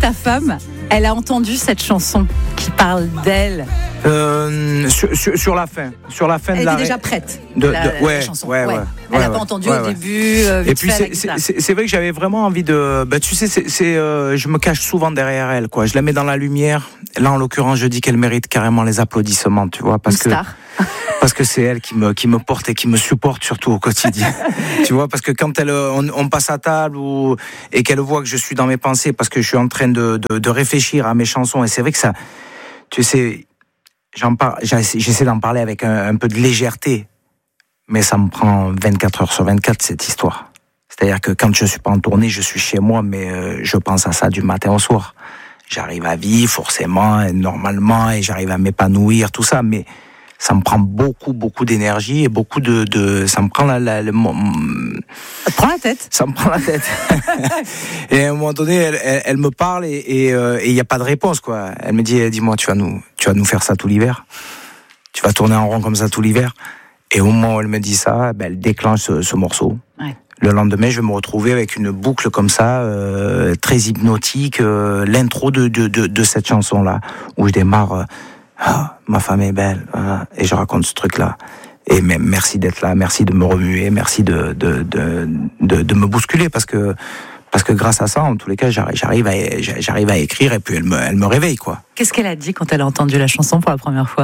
ta femme, elle a entendu cette chanson qui parle d'elle? Sur la fin Elle de la était déjà prête. la chanson. Elle n'a pas entendu au début. Et puis c'est vrai que j'avais vraiment envie de. Tu sais, je me cache souvent derrière elle, quoi. Je la mets dans la lumière. Là, en l'occurrence, je dis qu'elle mérite carrément les applaudissements, tu vois, parce que c'est elle qui me porte et qui me supporte surtout au quotidien. Tu vois, parce que quand on passe à table et qu'elle voit que je suis dans mes pensées, parce que je suis en train de réfléchir à mes chansons, et c'est vrai que ça, tu sais, j'essaie d'en parler avec un peu de légèreté, mais ça me prend 24 heures sur 24 cette histoire. C'est-à-dire que quand je suis pas en tournée, je suis chez moi, mais je pense à ça du matin au soir. J'arrive à vivre forcément, et normalement, et j'arrive à m'épanouir, tout ça, mais ça me prend beaucoup d'énergie et beaucoup ça me prend Ça te prend la tête. Ça me prend la tête. Et à un moment donné, elle me parle et il y a pas de réponse, quoi. Elle me dit, dis-moi, tu vas nous faire ça tout l'hiver? Tu vas tourner en rond comme ça tout l'hiver? Et au moment où elle me dit ça, elle déclenche ce morceau. Ouais. Le lendemain, je vais me retrouver avec une boucle comme ça, très hypnotique, l'intro de cette chanson-là, où je démarre. Ma femme est belle, et je raconte ce truc-là. Et même merci d'être là, merci de me remuer, merci de me bousculer, parce que grâce à ça, en tous les cas, j'arrive à écrire, et puis elle me réveille, quoi. Qu'est-ce qu'elle a dit quand elle a entendu la chanson pour la première fois?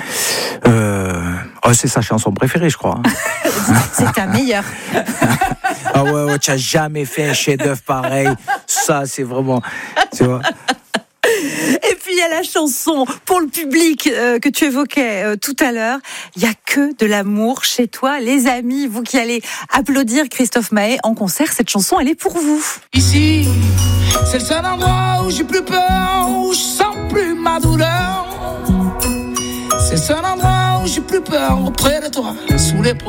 C'est sa chanson préférée, je crois. C'est ta meilleure. Ah ouais, tu as jamais fait un chef-d'œuvre pareil. Ça, c'est vraiment, tu vois. Et puis il y a la chanson pour le public que tu évoquais tout à l'heure. Il y a que de l'amour chez toi, les amis. Vous qui allez applaudir Christophe Maé en concert, cette chanson, elle est pour vous. Ici, c'est le seul endroit où j'ai plus peur, où je sens plus ma douleur. C'est le seul endroit où j'ai plus peur, auprès de toi, sous les projecteurs.